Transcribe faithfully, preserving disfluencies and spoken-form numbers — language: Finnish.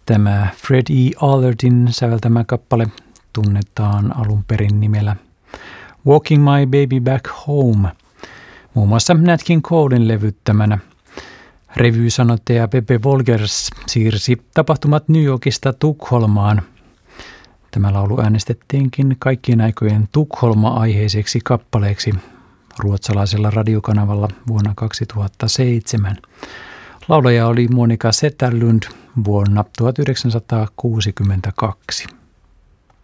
Tämä Fred E. Allardin säveltämä kappale tunnetaan alun perin nimellä Walking My Baby Back Home, muun muassa Nat King Colen levyttämänä. Revysanottaja Pepe Wolgers siirsi tapahtumat New Yorkista Tukholmaan. Tämä laulu äänestettiinkin kaikkien aikojen Tukholma-aiheiseksi kappaleeksi ruotsalaisella radiokanavalla vuonna kaksituhattaseitsemän. Laulaja oli Monika Zetterlund vuonna tuhatyhdeksänsataakuusikymmentäkaksi.